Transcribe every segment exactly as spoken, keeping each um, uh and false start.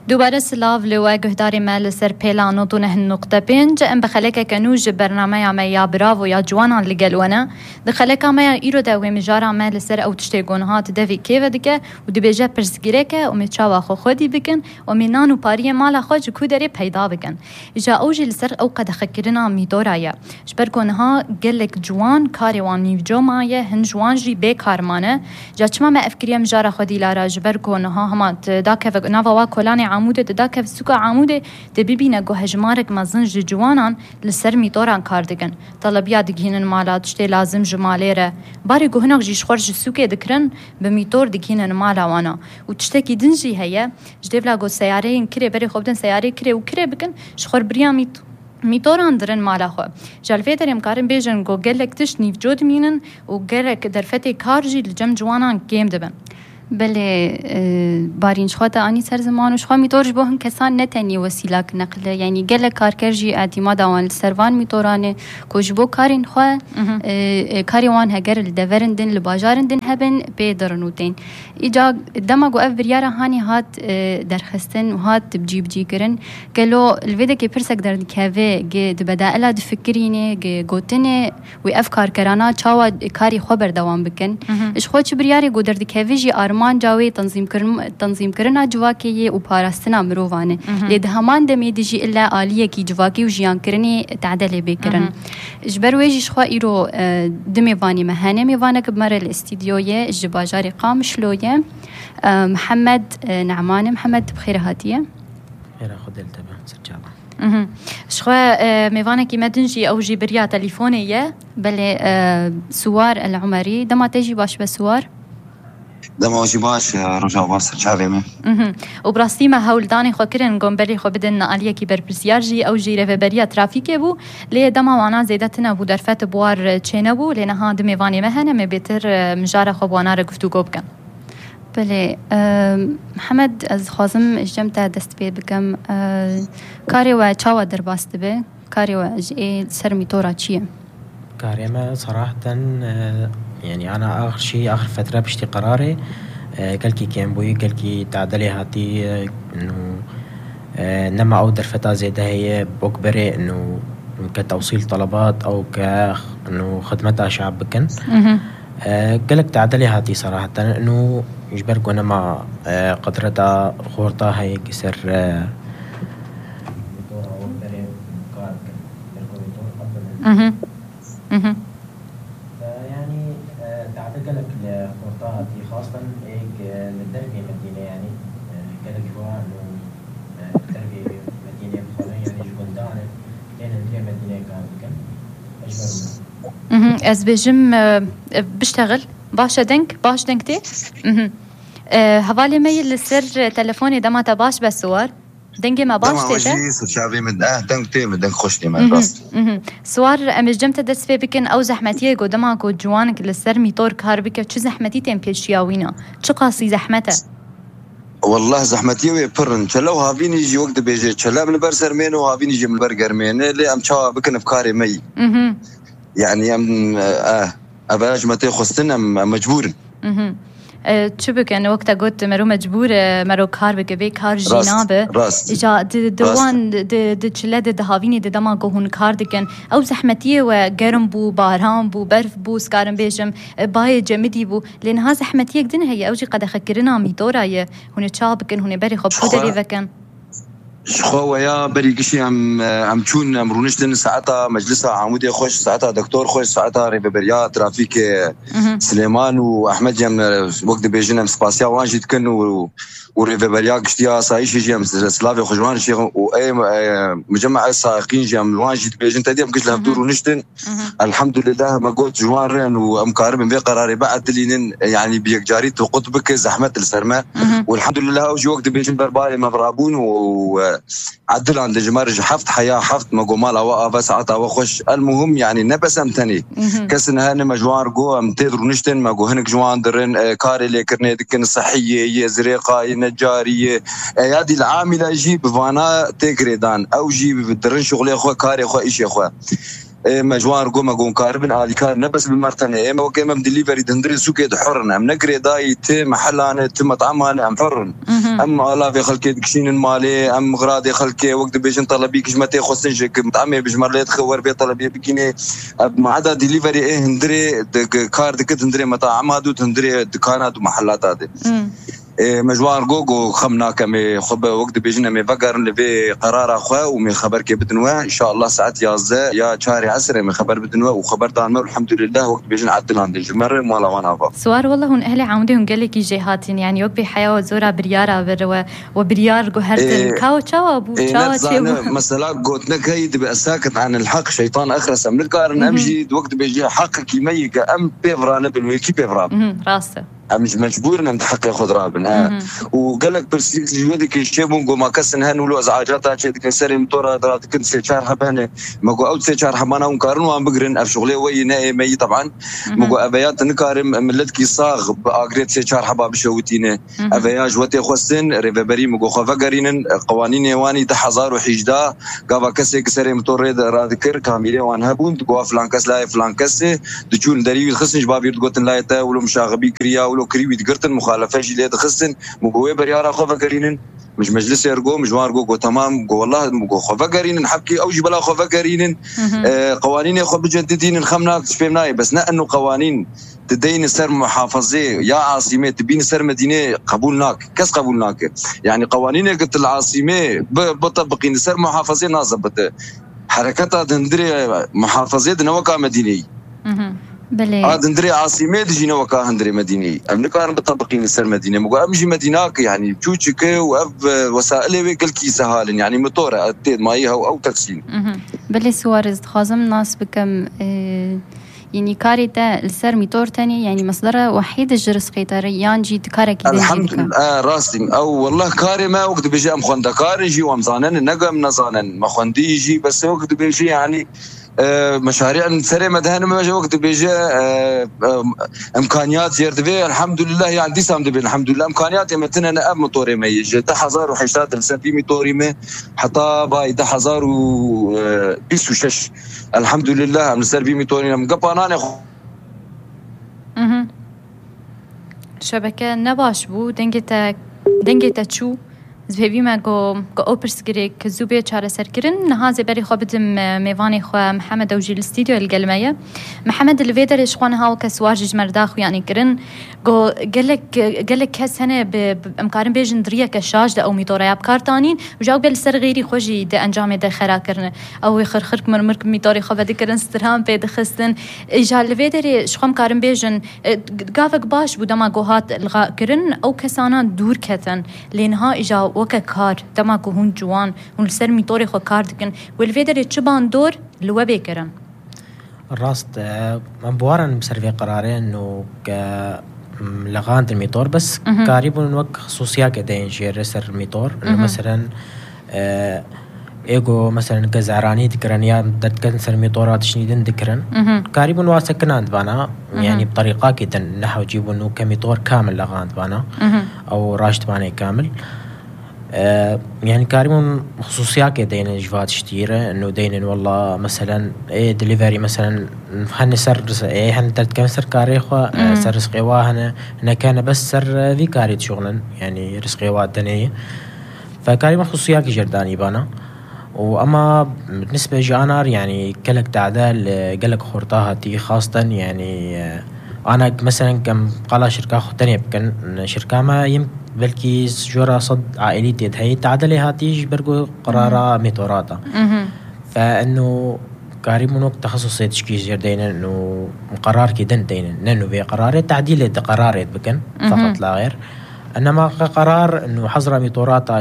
دوباره سلاف لواجه داري مال سر بيلا نوتونه النقطة بينج ام بخليك كنوج برنامج ما يا برافو يا جوانا اللي قالوانا دخلك ما يرو داوي مجارا مال سر او تشتيغون هات دافي كيف دك ودي بيجا برسجيرك ومتشاوا خو خودي بكن ومنانو باريه مال خوج كودري بيدا بكن جا اوجي لسر او قد خكرنا ميدورايا شبركونها قالك جوان كاري وان نيفجو مايا هن جوان جي بكارمانه جا چما ما افكريا مجارا خودي لارا جبركونها همات داك نافا كولاني عموده داك في سوق عموده تبيبينا جو هجمارك مازنج جوانان لسر ميطوران كاردگن طلبيات دگين المالات شتي لازم جماليره باري جو هناك جيش خرج السوق دكرن بميطور دگين المالا وانا وتشتكي دنجي هيا جديفلا جو سيارين كري بري خوبدن سياري كري وكري بكن شخور برياميت ميطوران درن مالا خو جالفيتر يمكارن بيجن جو قالك تشني في جود مينن وقالك درفتي كارجي لجم جوانان كيم دبن بله بارين شخاطة أني سر زمان وشخا ميطورج بوهن كسان نتني وسيلة نقل يعني قال كاركرجي اعتماد وان السروان ميطورانه كوجبو كارين خو كاري وان هجر الدفرندن لباجارندن هبن بيدرنوتين إجا دماغو أف بريارة هاني هات درخستن وهات بجيب جيكرن قالوا الفيدا كي برسك در كافي جي دبدائلا دفكريني جي قوتني وأفكار كرانا تشاوا كاري خبر دوام بكن إش خوش برياري قدر كافي جي مان جاوي تنظيم كرن تنظيم كرنا جواكي وبارستنا مروفانه لد همان دمي دجي الا آليه كي جواكي وجيان كرني تعدل بكرن اجبر ويجي شخوا ايرو دمي فاني مهانه مي فانك بمر الاستديويه الجباجاري قام شلويه محمد نعمان محمد بخير هاتيه خير خد التبع سجابه شخوا ميفانا كي مدنجي او جبريا تليفونيه بل سوار العمري دما تجي باش بسوار دم واجی باش رجع باش چاوی من. وبراستي ما هول داني خو كرن گمبري خو بدن عليه كي برپرسيارجي او جي رهبريا ترافيكي بو لي دما وانا زيدتنا بو درفت بوار چينبو لنها دمي واني مهنه مي بيتر مجاره خو وانا رگفتو گوبكن. بله محمد از خازم جمت دست بي بكم كاري و چاوا درباست به كاري و سر ميطورا چيه؟ كاري ما صراحه يعني أنا آخر شيء آخر فترة بشتي قراري كلكي كان بوي كلكي تعدلي هاتي إنه نما أو درفتا زيادة هي بوكبري إنه كتوصيل طلبات أو كإنه خدمتها شعب بكن كلك تعدلي هاتي صراحة إنه يجبركوا نما قدرتها خورتها هي كسر اها اها قالك الخطوات دي خاصة هيك للدرجة المدينة يعني قالك جوا إنه الدرجة مدينة بخارج يعني جوان دانة لين ندري مدينة كان أجمل. أز بجم بشتغل باش دنك باش دنكتي. هوالي ميل السر تلفوني دماتا باش بالصور. دنگی ما باش تیته؟ دماغی سرچاوی من اه دنگ تی من دنگ خوشتی من راست. سوار امش جمت دست فی بکن او زحمتیه گو دماغ و جوانک لسر میطور کار بکه چه زحمتی تیم پیشیاوینا؟ چه قاسی زحمته؟ والله زحمتي ويبرن تلو هافين يجي وقت بيجي تلا من برسر مينو هافين يجي من برجر مين اللي ام تشا بكن بكاري مي يعني ام اه اباج متى خصنا مجبور چه بکن وقتا گفت مرو مجبور مرو کار بکه به کار جنابه اجا دوان د چله د هاوینی د دما گهون کار دکن او زحمتیه و گرم بو باران بو برف بو سکارم بیشم بای جمدی بو لان ها زحمتیه گدن هي اوجي قد خکرنا میدورای هونه چا بکن هونه بری خب خودلی وکن شخوا يا بري قشي عم عم تشون مرونشتن ساعتها مجلسها عمودي خوش ساعتها دكتور خوش ساعتها ريبريا ترافيك سليمان واحمد جم وقت بيجينا سباسيا وانجيت كن وريبريا قشتيا سايش جم سلافي خجوان شيخ واي مجمع السائقين جم وانجيت بيجن تديم قش لها بدور ونشتن الحمد لله ما قلت جوان ومقارب بي قراري بعد لين يعني بيك جاري تقطبك زحمه السرمه والحمد لله وجي وقت بيجن بربالي مبرابون و عدل عند جمارج حفت حياة حفت ما قمال أو بس عطا وخش المهم يعني نبسم تاني كسن هان مجوار جو متدر نشتن ما جوهنك جوان درن كاري لكرني دكن صحية يزريقة نجارية هذه العاملة يجيب فانا تجريدان أو جيب درن شغلي أخوة كاري أخوة إيش أخوة مجوار قوم قوم كاربن آلي كار نبس بمرتنة إما وكيما بدليفري دندري سوكي دحرن أم نقري داي تي محلان تي مطعمان أم حرن أم الله في خلكي دكشين المالي أم غرادي خلكي وقت بيجن طلبي كشمتي خصنجك مطعمي بجمر لي تخور بي طلبي بكيني ما عدا دليفري إيه هندري كار دكت هندري مطاعم هادو هندري دكانات ومحلات هادي مجوار جوجو خمنا كمي خب وقت بيجنا مي فقر لبي قرار أخوة ومي خبر كي بدنوا إن شاء الله ساعات يازا يا شهر عسر مي خبر بدنوا وخبر دانمر الحمد لله وقت بيجنا عدل عند الجمر ولا وانا فا سوار والله هون أهلي عمودهم قال لك جهاتين يعني يوك بحياة وزورة بريارة بروا وبريار جوهرت الكاو تشوا أبو تشوا تشوا مثلا قلت لك هي تبقى ساكت عن الحق شيطان أخرس من الكارن أمجي وقت بيجي حقك يميك أم بيفران بالويكي بيفران راسه مش مجبور نتحقق خضرا بنها وقال لك بس جودك الشيبون جو ما كسن هنولو ازعاجات هادي كسر موتور درات كنت سيشار حبانه ماكو او سيشار حبانا ونكارن وان بقرن اف شغلي وي ناي مي طبعا ماكو ابيات نكارم ملتكي صاغ باغريت سيشار حباب شوتينه ابياج وتي خصن ريفبري ماكو خفقرين قوانين يواني تحذار وحجدا قابا كسي كسر موتور راد ذكر كامله وان هبون تقوا فلانكس لا فلانكس دجون دري خصن جباب يرقوتن لا تا ولو مشاغبي كريا لو كريوي دقرتن مخالفه جليد خصن مقوي بريارا خوفا كرينن مش مجلس يرجو مجوار جو تمام جو والله مقو خوفا كرينن حبكي او جبلا خوفا كرينن آه قوانين خو بجددين خمنا فهمناي بس انه قوانين تدين سر محافظه يا عاصمه تبين سر مدينه قبولناك كس قبولناك يعني قوانين قلت العاصمه بطبقين سر محافظه ناظبت حركتها دندري محافظه نوكا مديني بلي هاد ندري عاصمه دجينا وكا هندري مديني امن كان مطبقين السر مدينه مو امجي مديناك يعني تشوتشك واف وسائل كلكي سهال يعني موتور اتيد مايها او تاكسي بلي سوارز خازم ناس بكم اه يعني كاريتا السر ميتور تاني يعني مصدر وحيد الجرس قيتاري يانجي كارك الحمد لله راسي او والله كاري ما وقت بيجي ام خندا كاري جي ومزانن نقم نزانن ما خندي يجي بس وقت بيجي يعني مشاريع سري مدهن ما وقت بيجي امكانيات زياده الحمد لله يعني دي سام دي الحمد لله امكانيات متنا انا اب موتوري ما يجي ده حزار وحشات السفي موتوري ما حتى باي ده حزار وبيسو شش الحمد لله من سربي موتوري مقبانان اها شبكه نباش بو دنگتا دنگتا چو زبیبی ما گو گو اوپرس گری که زوبه چهار سر کردن نهازی بری خوابتم میوانی خو محمد اوجی الاستودیو الجلمية محمد الفيدر شخوان هاو كسواج مرداخ يعني كرن گو قالك قالك كاس هنا بامكارن بيجن دريه كشاج او ميتورا بكارتانين وجاو بالسر غيري خوجي د انجام د خرا كرن او خرخرك مرمرك ميتوري خو بدي كرن سترهام بيد خستن اجا الفيدر شخوم كارن بيجن قافك باش بودما گوهات الغاء كرن او كسانا دور كتن لينها اجا وكا كار تماكو هون جوان هون سر ميتوري خو كار دكن والفيدر تشبان دور لو بيكرن الراست مبوارن بسرفي قراري انه ك لغان الميتور بس قريبون وقت خصوصيات كدين شير سر الميتور انه مثلا آه ايجو مثلا كزعراني ذكرن يا تكنسر ميتورات شنيدن ذكرن قريبون واسكنان بانا يعني بطريقه كده نحو جيبوا انه كميتور كامل لغان بانا او راشد بانا كامل آه يعني كاريمون خصوصيات كدين جوات شتيرة انه دين والله مثلا ايه دليفري مثلا هن سر ايه هن ترت كم سر كاري خو آه سر رزقوا هنا هنا كان بس سر ذي كاري شغلا يعني رزقوا الدنيا فكاريمون خصوصيات جرداني بانا واما بالنسبه جانر يعني كلك تعدال قالك خرطاها تي خاصه يعني آه انا مثلا كم قال شركه ثانيه كان شركه ما يم بلكي جورا صد عائليتي هي تعدلي هاتيج برجو قرارة ميتوراتا فانه قريب من وقت تخصصي تشكيل جردينا انه قرار كدن دينا لانه في قرار تعديل قرار بكن فقط لا غير انما قرار انه حظر ميتوراتا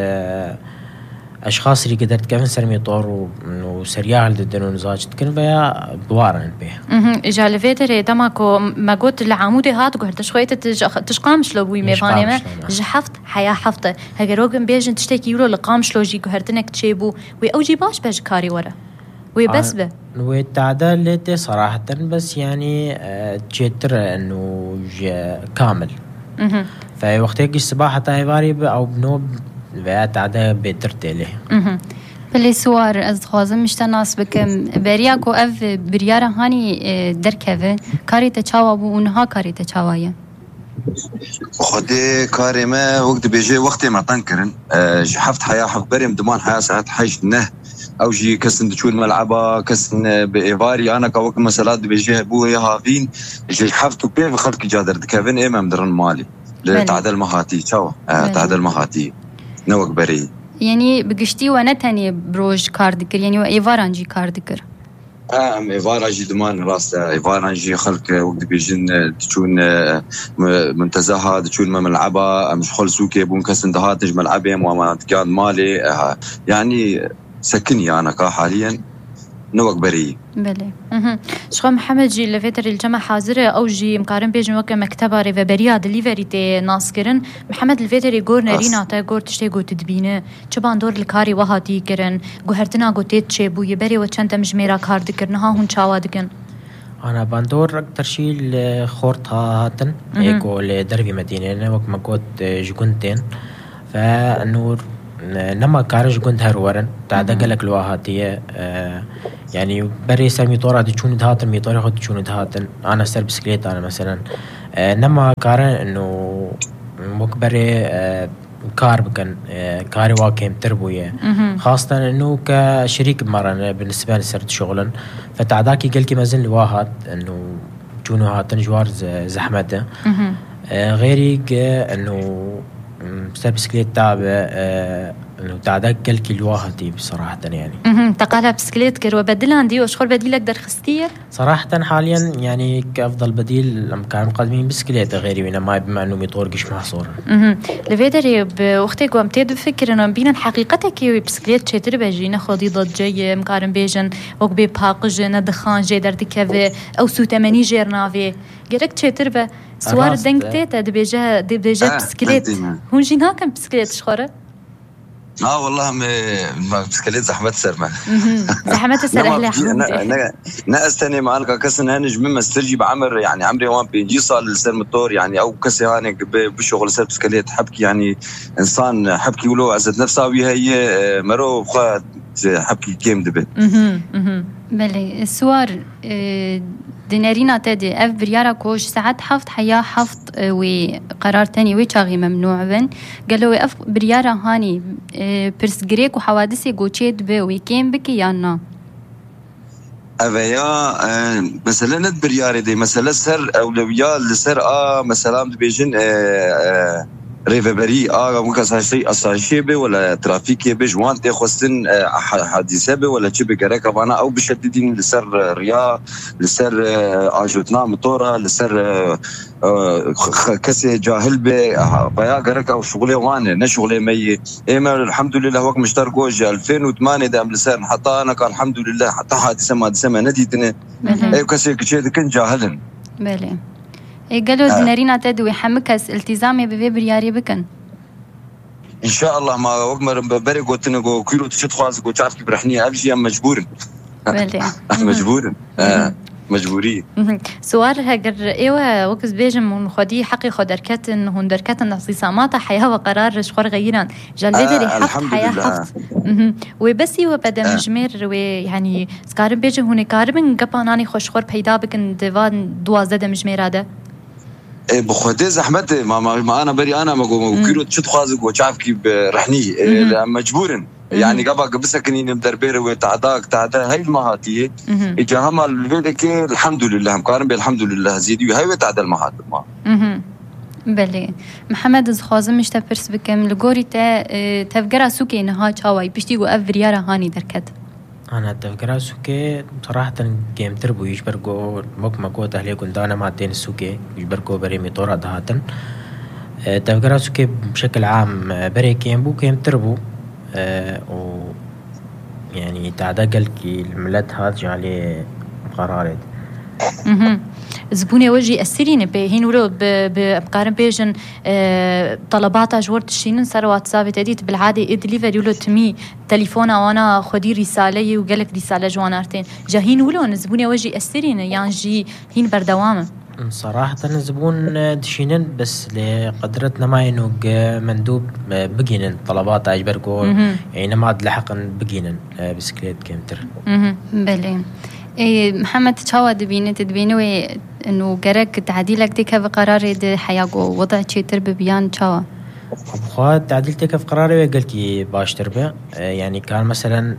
اشخاص اللي قدرت كيف نسر ميطور وسريع لدنو نزاج كن بيا بوارن به اها اجا الفيدر دماكو ما قلت العمودي هات قلت شويه تشقامش لو بوي ميفاني ما جحفت حياه حفطه هجروجن بيجن تشتكي يقولوا لقامش لو جي قهرتنك تشيبو وي اوجي باش باش كاري ورا وي بس به والتعدال لتي صراحه بس يعني تشتر انه كامل اها فوقتك الصباح تايفاري او بنوب بيات عدا بيترتي له بلی سوار از خوازم میشتن ناس بکم بریا کو اف بریاره هانی درکه کاری تچاوا بو اونها کاری تچاوایه خدي كاري ما وقت بيجي وقتي ما تنكرن حفت حياة حق بريم دمان حياة ساعات حيش نه او جي كسن تشون ملعبة كسن بإيفاري انا كوك مسالات بيجي بو يهافين جي حفتو بيه بخلق جادر دكافين ايما مدرن مالي تعدل مهاتي تشاو تعدل مهاتي نوك بري يعني بقشتي وانا تاني بروج كاردكر يعني ايفاران جي كاردكر ام ايفارا جي دمان راس ايفارا جي خلق وقت بيجن تشون منتزهها تشون ملعبة مش خل سوكي بون كسن دهاتج ملعبة وما كان مالي يعني سكني انا كا حاليا نوك بري بله اها شخو محمد جي لفتر الجمع حاضره او جي مقارن بيجن وك مكتبه ريفبريا دليفري تي ناسكرن محمد الفتر غور نرينا تا غور تشتي غو تدبينه چبان دور الكاري وهاتي كرن غهرتنا غو تيتشي بو يبري وچنت مجميرا كار دكرنها هون چاوا دكن انا باندور اكثر شيء خورت هاتن ايكو لدربي مدينه وك ما قلت جكنتين فالنور نما كارج كنت هرورن تعدا قالك الواهاتيه آه يعني بري سر ميطورة تشون دهاتن ميطورة خد تشون دهاتن انا سر بسكليت انا مثلا آه نما كارن انه مكبري آه كار بكن آه كاري واكيم تربويه خاصة انه كشريك مرة بالنسبة لي صرت شغلا فتعداكي قالكي مازن الواهات انه تشونو هاتن جوار زحمته آه غيري انه سر بسكليت تابع آه انه تعداك كلكي الواهتي بصراحة يعني اها تقالها بسكليت كر وبدلها عندي وشخور بديلك در خستية صراحة حاليا يعني كأفضل بديل لما كانوا مقدمين بسكليت غيري وينا ما بما انه ميطورقش محصور اها لفيدري بوقتك وامتيد بفكر انه بينا حقيقتك بسكليت شتر بجينا خودي ضد جاي مقارن بيجن وق بي باقج ندخان جي در دكافي او سو تماني جيرنافي قرك شتر به سوار دنگتي دبيجا دبيجا بسكليت هون جينا كم بسكليت شخوره اه والله ما بسكليت زحمة سرمة زحمة سر أهل حمودي نا استني معاك كسن هانج مما استرجي بعمر يعني عمري وان بيجي صار لسر مطور يعني او كسي هاني بشغل سر بسكليت حبكي يعني انسان حبكي ولو عزت نفسه وهي مرو بخوات حبكي كيم دبي اها اها بلي السوار دينارينا تدي اف بريارا كوش ساعات حفظ حياة حفظ وقرار تاني ويشاغي ممنوع بن قالوا اف بريارا هاني برس جريك وحوادثي قوشيد بي ويكين بكي يانا أبيا مثلا ند برياري دي مثلا سر أولويات لسر آه مثلا بيجن آه آه ريفبري آه ممكن ساشي أساشي بي ولا ترافيكي بي جوان تخصن حادثة بي ولا شيء بكرك أنا أو بشديدين لسر ريا لسر آجوتنا مطورة لسر كسي جاهل بي بيا كرك أو شغلي وانه نشغلي مي إما الحمد لله وقت مشترك وجه ألفين وثمانية دام لسر حتى أنا كان الحمد لله حتى حادثة ما حادثة ما نديتني أي كسي كشيء كن جاهلن بله قالوا دينارينا تدوي حمكس التزامي ببي برياري بكن ان شاء الله ما وقت ما بري قلت نقول كيلو تشد خواز قلت عارف كيف رحني ابجي مجبور مجبور آه مجبوري سوار هاجر ايوه وقت بيجم من خدي حقي خدركات ان هندركات انعصامات حياه وقرار شخور غيران جلدري حق حياه حفظ وبس يو بدا مجمر ويعني سكارم بيجم هون كاربن قباناني خوشخور پیدا بكن دوان دوازده مجمر هذا بخوتي زحمت ما, ما انا بري انا ما كيلو تشد خازق وشاف كيف رحني مجبورن يعني قبل بسكنين مدربير وتعداك تعدا هاي المهاتيه اجا هم الفيدك الحمد لله مقارن بالحمد لله زيدي هاي تعدا المهات ما اها بله محمد زخازم مش تفرس بكم لغوري تا تفكر سوكي نها چاوي بيشتي و افريارا هاني دركت انا تفكر سوكي صراحه جيم تربو يجبرغو مك مكو تهلي كنت انا ما تين سوكي يجبرغو بري ميطورا دهاتن تفكر سوكي بشكل عام بري كيم بو كيم تربو أه و يعني تعدقل كي الملت هذا جالي قرارد اها زبوني وجي اسرين به هين ولو بقارن بيجن أه طلبات جور تشين صار واتساب تديت بالعاده ديليفري ولو تمي تليفونه وانا خدي رساله وقالك رساله جوانارتين جاهين ولو زبوني وجي اسرين يعني جي هين بردوامه صراحة الزبون دشينن بس لقدرتنا ما ينوق مندوب بقينن طلبات أجبركم يعني ما عاد لحقن بقينن بسكليت كمتر. بله. إيه محمد شو دبينه تدبينه إنه جرك تعديلك تك في قرار ده حياة ووضع شيء تربي بيان شو؟ خاد تعديل تك في قراري وقال كي باش تربي يعني كان مثلا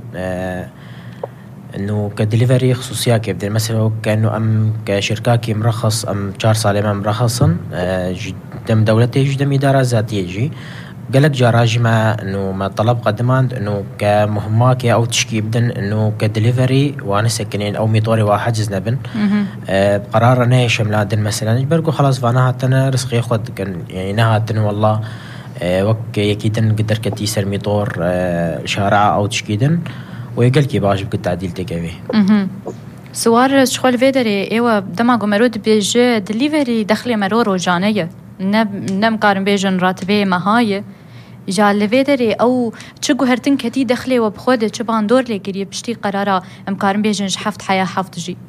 انه كدليفري خصوصيه كيف بدير مثلا كانه ام كشركه كي مرخص ام شهر سالمه مرخصا قدام دولتي قدام اداره ذاتيه يجي قال لك جاراجي ما انه ما طلب قدمان انه كمهمه او تشكي بدن انه كدليفري وانا سكنين او ميطوري واحد جزنا بن آه بقرار انا شملادن مثلا يبركو خلاص فانا هاتنا رزقي خد كان يعني نهاتن والله آه وك يكيدن قدر كتي سر ميطور آه شارع او تشكيدن ويقال كي باش بك تعديل تكوي اها سوار شغل فيدري ايوا دما مرود بيج دليفري دخلي مرور وجانيه نم نم قارن بيجن راتبه مهايه جال فيدري او تشغو هرتن كتي دخلي وبخود تشبان دور لي كري بشتي قراره ام قارن بيجن حفت حياه حفت جي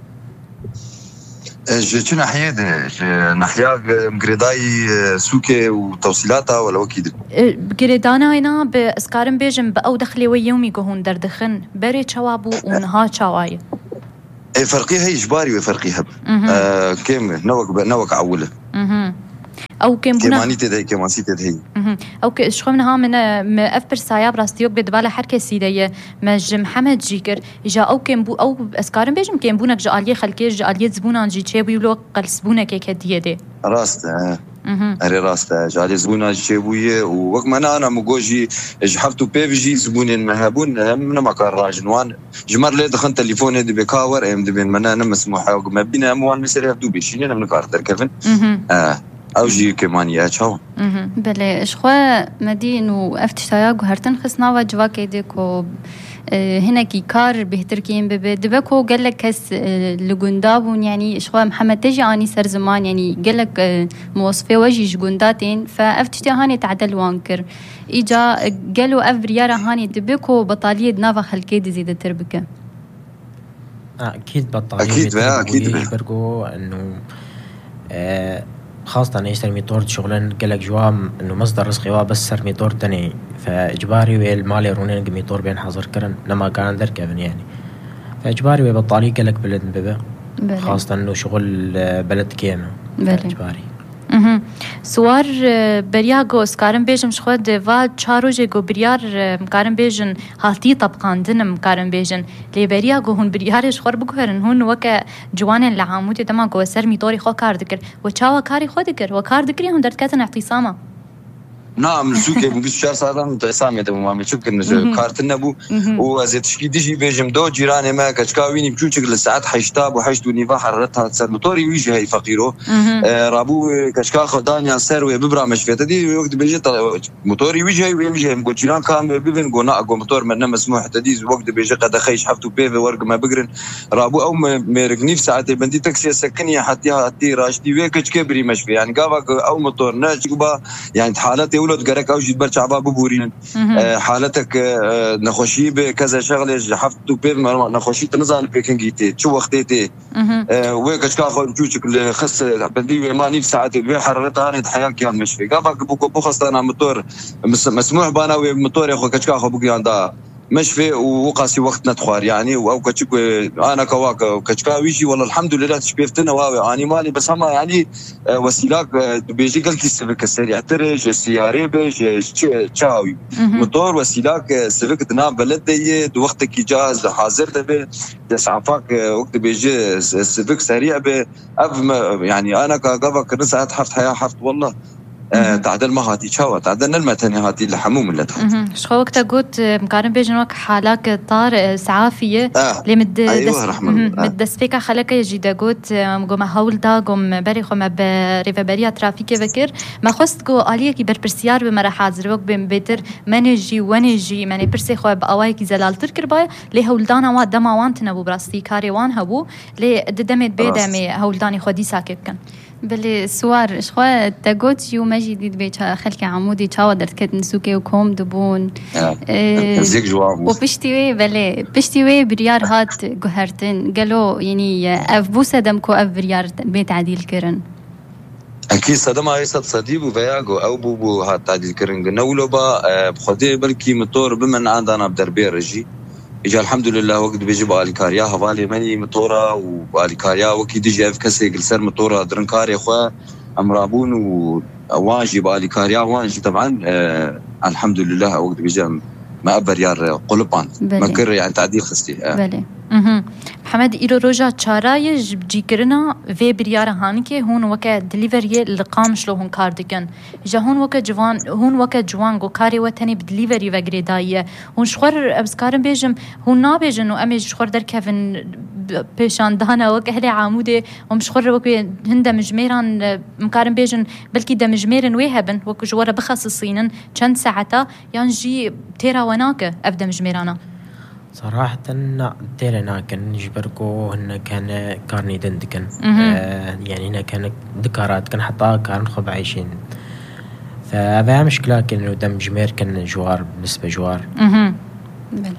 جيتنا حياده نحيا مقريداي سوكي وتوصيلاتها ولا وكيد قريدانا هنا باسكارن بيجن باو دخلي ويومي كهون دردخن بري شوابو ونها شواي اي فرقي هي اجباري وفرقيها آه كيم نوك نوك عوله اها او كم بنا كماني تدهي كمانسي تدهي او شخو منها من افبر سايا براستيوك بدباله حركه سيديه مج محمد جيكر اجا او كم بو او اسكارن بيجم كم بونك جاليه خلكي جاليه زبونان جي تشي بيلو قل زبونك هديه دي راست اه اري راست جاليه زبونان جي بويه ووقت ما انا انا مجوجي جحفتو بيفجي زبونين مهبون من ما كان راجنوان جمر لي دخل تليفون هدي بكاور ام دي بين منا مسموح ما بينا اموال مسير يبدو بيشيني من كارتر كيفن اه اوجي كمان يا تشاو بله اشخوا مدي انه افتشتاياغو هرتن خصنا وجوا كيدكو هنا كي كار بهتر كيم بدبكو قال لك كس لغوندابون يعني اشخوا محمد تجي اني سر زمان يعني قال لك موصفه وجي جونداتين فافتشتي هاني تعدل وانكر اجا قالوا افريارا هاني دبكو بطاليه نافا خلكي دي زيد تربكه اكيد بطاليه اكيد بقى اكيد برجو انه آه خاصة أنا يشتري ميتور شغلان قالك جوام إنه مصدر رزقي وا بس سر ميتور تاني فإجباري والمالي رونين ميتور بين حظر كرن لما كان دركبن يعني فإجباري وبطالي قالك بلد ببا خاصة إنه شغل بلد كيما إجباري اها سوار برياغو اسكارن بيجم شخود وا چاروجي گو بريار مكارن بيجن حالتي طبقان دن مكارن بيجن لي برياغو هون بريارش خور بگهرن هون وك جوان لعاموتي تما گو سر ميتوري خو کار دکر و چاوا کاری خو دکر و کار دکری هون درکتن اعتصاما نعم سوكي بقول شهر صارم تسامي ده مامي شوف كنا كارتنا بو وزيت شكي ديجي بيجم دو جيراني ما كشكاويني بشوشك للساعات حيشتاب وحيشتوني فحرتها تصير موتوري ويجي هاي فقيرو آه رابو كشكا خدانيا سر وببرامج فيتا دي وقت بيجي موتوري ويجي هاي ويجي هم جيران كان بيفن قنا جو موتور من مسموح تديز وقت بيجي قد خيش حفتو بيف ورق ما بقرن رابو او ميرقني في ساعات بندي تاكسي سكني حتى حتى راشدي ويكش كبري مشفي يعني قافك او موتور ناجبا يعني حالتي ولد قرك أوجد برشة عباب بورين حالتك نخوشي بكذا شغلة حفتو بير نخوشي تنزل بيكنجيتي شو وقتيتي ويكش كاخو بجوجك خص بدي ما نيف ساعات بي حررتها أنا حياة كيان مش في قافك بوكو بخص أنا موتور مسموح بانا وموتور ياخو كش كاخو بقي عندها مش في وقاسي وقت ندخل يعني او كتشك انا كواك كتشكاويشي والله الحمد لله تشبيفتنا واو يعني مالي بس هم يعني وسيلاك بيجي قال كيسفك السريع ترج السياري بيج تشاوي موتور وسيلاك سفك تنام بلد وقتك جاهز حاضر تبي تسعفك وقت بيجي سفك سريع ب يعني انا كقفك نسعت حفت حياه حفت والله آه تعدل ما هاتي شاوة تعدلنا المتني هاتي الحموم اللي تحت شو وقتها قلت مقارن بيجنوك حالك طار سعافية آه. اللي مد أيوة رحمة مد سبيكا خلك يجي قلت قوم هول دا قوم بري قوم بريفابريا ترافيكي بكر ما خست قو آلية كي بربرسيار بمرحات زروك بم بيتر منجي ونجي مني برسي خو بأواي كي زلال تركر باي لي هولدانا واد دما وان تنبو براستي كاري وان هبو لي ددمت بيدمي هولداني خودي ساكت كان بلي سوار شخوا تاقوت يوم ما جديد بيتها خلك عمودي تشاو درت كت نسوكي وكوم دبون زيك جواب وبشتوي بله بشتوي بريار هات جهرتن قالوا يعني اف بو سدمكو اف بريار بيت عديل كرن اكيد صدمه هي صد صديب وفياغو او بو بو هات تعديل كرن نولو با بخدي بلكي مطور بمن عندنا بدربي رجي اجى الحمد لله وقت بيجيب الكاريا هوالي ماني مطوره والكاريا وكي دي جي اف كسي جلسر مطوره درنكاري اخوه امرابون وواجب الكاريا واجب طبعا آه الحمد لله وقت بيجي ما ابر يار قلبان ما كر يعني تعديل خستي آه. بله اها محمد ايرو روجا چارايج بجي كرنا في بريار هانكي هون وكا دليفري لقام شلو هون كارديكن جا هون وكا جوان هون وكا جوان جو كاري وتني بدليفري وغريدايه هون شخور ابسكارن بيجم هون نابيجن وامي شخور در كيفن بيشان دهنا وكا هلي عاموده هم شخور وكا هندا مجميران مكارن بيجن بلكي دا مجميرن ويهبن وكا جوارا بخصصينن چند ساعتا يانجي تيرا وناك ابدا مجميرانا صراحة نا تيرنا كان جبركو هن كان كارني دندكن آه يعني هنا كان دكارات كان حتى كان خب عايشين فبها مشكلة كان قدام جمير كان جوار بالنسبة جوار اها بلى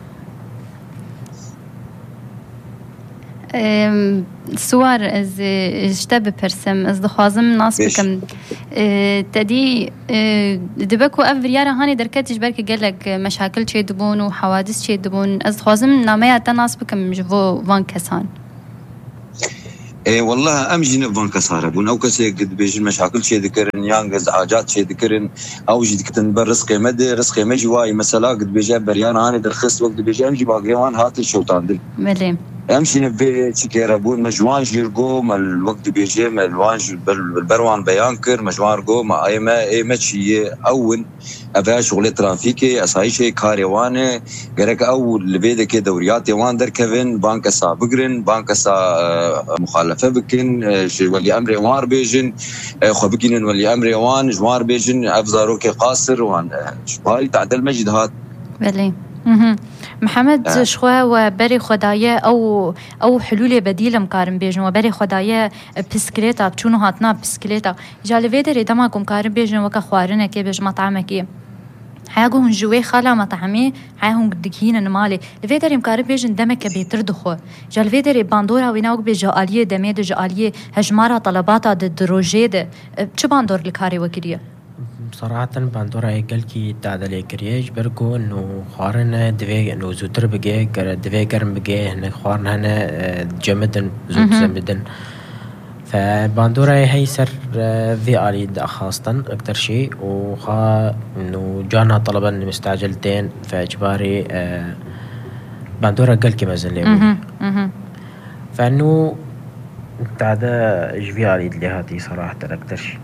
سوار از اجتب برسم از دخوازم ناس بكم تدي دبكو افريارا هاني دركتش بركي قالك مشاكل شي دبون وحوادث شي دبون از دخوازم ناميا تناس بكم جفو وان كسان ايه والله امجن فان كساره بون او كسي قد بيجي مشاكل شي ذكرن يانغز حاجات شي ذكرن او جي كتن برزق مدي رزق مجي واي مثلا قد بيجي بريان هاني درخص وقت بيجي امجي باقيوان هات الشوطان دل ملي امشي نبي تشكيرا بون مجوان جيرجو ما الوقت بيجي ما الوان بالبروان بيانكر مجوان رجو ما اي ما اي ماشي اول ابا شغل ترافيكي اساي شيء كاريوانه غيرك اول لبيدك دوريات وان در كيفن بانك سا بقرن بانك سا مخالفه بكن ولي امر وار بيجن خو بكن ولي امر وان جوار بيجن افزاروكي قاصر وان شباي تعدل مجد هات بلي اها محمد آه. شخوا وبري خدايا او او حلول بديله مقارن بيجن وبري خدايا بسكليتا بچونو هاتنا بسكليتا جالي ودري دماكم قارن بيجن وكا خوارنا كي بيج مطعمك حاجون جوي خاله مطعمي حاهم دكين مالي لفيدري مقارن بيجن دمك بيتردخو جال فيدري باندورا ويناوك بجاليه دميد جاليه هجمارا طلباتا ضد روجيد چه باندور لكاري وكريه صراحة باندورا يقلكي تعدل كريج بركو انه خارنا دفي انه زوتر بجي دفي كرم بجي هنا خارنا هنا جمدن زوت زمدن فباندورا هي سر في آلي خاصة أكتر شيء وخا انه جانا طلبا مستعجلتين فاجباري باندورا قلكي مازن لي فانه تعدا جفي آلي اللي هاتي صراحة أكتر شيء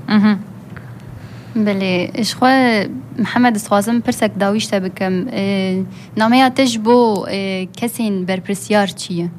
بله اشخوا محمد سوازم پرسک داویشتا بکم نامه تجبو کسین برپرسیار چیه؟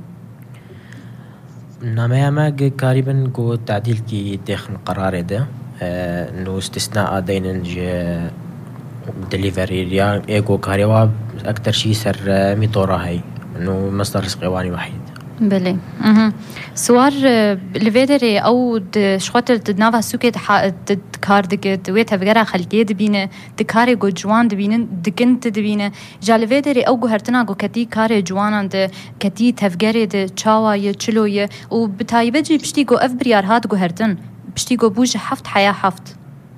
نامه ما قريبا قو تعديل كي داخل قرار ده انه استثناء دين دليفري ريان ايجو كاريوا اكتر شي سر ميطورا هاي انه مصدر رزق واني وحيد بله اها سوار لفيدري او شخوتل تدنافا سوكيت كاردك ويت هفغرا خلقيه دبينه دكاري جو جوان دبينه دكنت دبينه جالفيدري او هرتنا جو كتي كاري جوانان د كتي تفغري د چاوا ي چلو ي او بتايبجي بشتي جو اف بريار هات جو هرتن بشتي جو بوج حفت حياه حفت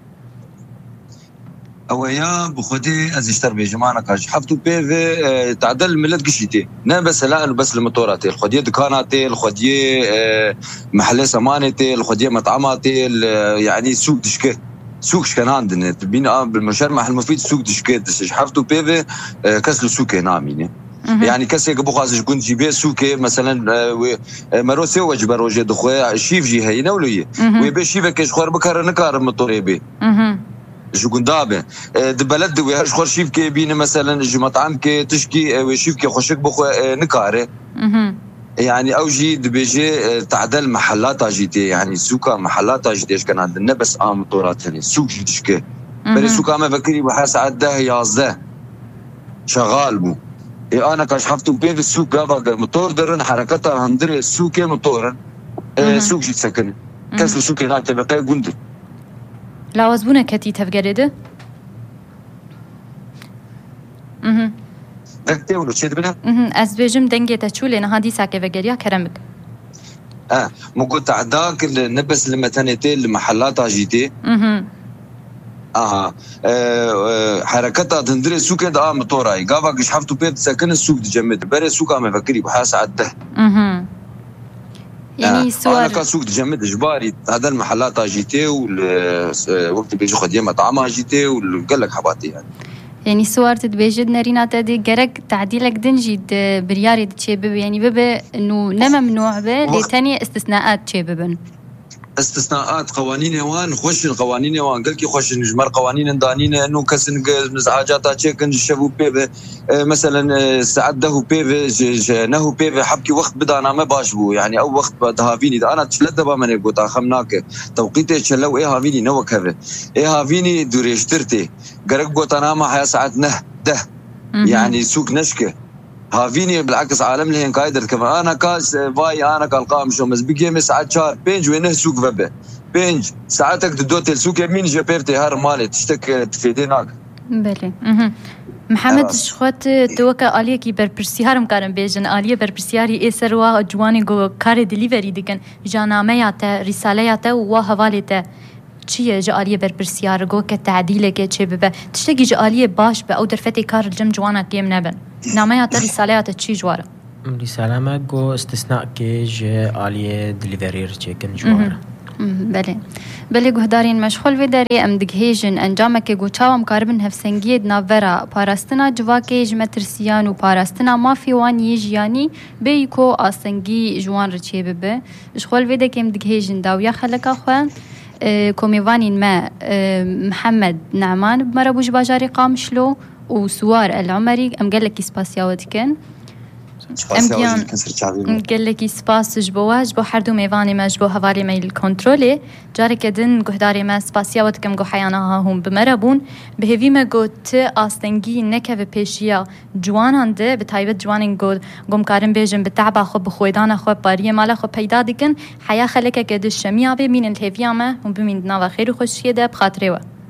اويا بخدي از اشتر بجمانه كاج حفتو بيفي تعدل ملت قشيتي نا بس لا بس المطورات الخديه دكاناتي الخديه محل سمانتي الخديه مطعماتي يعني سوق دشكه سوق شكان عندنا بينا بالمشرمح المفيد سوق دشكه دش حفتو بيفي كسل سوق هنا مين يعني كسي قبو خاص كنت جيبي سوكي مثلا مروسي وجبر وجه دخوي شيف جي هي نولويه ويبي شيفك خور بكر نكار مطوريبي جو قندابه دبلد ويا شخور شيف كي بين مثلا جو مطعم كي تشكي ويشيف كي خوشك بخو نكاره يعني اوجي دبيجي تعدل محلات اجيتي يعني سوكا محلات اجيتي ايش كان عندنا بس ام طورات يعني سوق تشكي بري سوكا ما فكري بحاس عده يازده شغال بو إيه انا كاش حفتو بين السوق هذا موتور درن حركتها هندر السوق موتورن سوق جيت سكن كاس السوق هناك تبقى قند لاوازبونا كتي تفقرده اها دكتي ولو تشد بنا اها از بيجم دنگه تشو لنا هادي ساكه وقريا كرمك اه ممكن تعداك نبس المتانيتي المحلات جيتي اها آه. اه حركتها تندري سوق ده مطوراي قافك شحفتو بيت ساكن السوق تجمد بري سوق ما فكري بحاس عده اها يعني سؤال انا كان سوق تجمد اجباري هذا المحلات جيتي وقت بيجي خديه مطعمها جيتي وقال لك حباتي يعني يعني صور تتبيجد نارينا تادي جرك تعديلك دنجيد برياري تشيبب يعني بابا انه نما ممنوع به لتاني استثناءات تشيببن استثناءات قوانين يوان خوش القوانين يوان قال كي خوش نجمر قوانين دانينا انه كسن مزعجات تشيكن شافو بيبه مثلا ساعات ده بيبه نهو بيبه حبكي وقت بدا انا ما باشبو يعني او وقت بدهافيني انا تشلدبا من يقول خمناك توقيته تشلو ايه هافيني نوك هذا ايه هافيني دوريشترتي قرق قلت انا ما حيا ساعات نه ده يعني سوق نشكه هافيني بالعكس عالم لهن قايدر كمان انا كاس باي انا كالقام شو مز بيجي ساعات شهر بينج وينه سوق فبه بينج ساعتك دودوت السوق يمين جبرتي هار مالي تشتك تفيديناك بله اها محمد شخوت توكا آلية كي برپرسیارم کارم بیجن آلية برپرسیاری ای سروا جوانی گو کار دلیوری دیگن جانامه تا رساله تا و حواله تا چیه جا آلية برپرسیار گو که تعدیله که چه ببه تشتگی جا آلية باش به او درفتی کار الجم جوانا کیم نبن نامه تا رساله تا چی جواره رساله ما گو استثناء که جا آلية دلیوری چکن جواره بله بله گهدارین مشغول و داری ام دگهیجن انجام که گوچاوم کاربن هفسنگی ناورا پاراستنا جواکی جمترسیان و پاراستنا مافیوان یجیانی بیکو آسنگی جوان رچی ببه مشغول و دکیم دگهیجن داویا خلقا خوان كوميفانين ما محمد نعمان بمربوج باجاري قامشلو وسوار العمري ام قال لك سباسياوت كان ام قال لك سباس جبوا جبو حردو ميفاني ما جبو هواري ميل كنترولي جاري كدن قهداري ما سباسياوت كم جو حيانها هم بمربون بهوي ما قوت آستنگي نكه و پیشيا جوانان ده بتايبت جوانين قول قوم كارن بيجن بتعبا خو بخويدان خو باريه مالا خو پیدا دكن حيا خلقه قد الشميع بمين الهيفيا ما هم بمين دناوا خير خوشيه ده بخاطره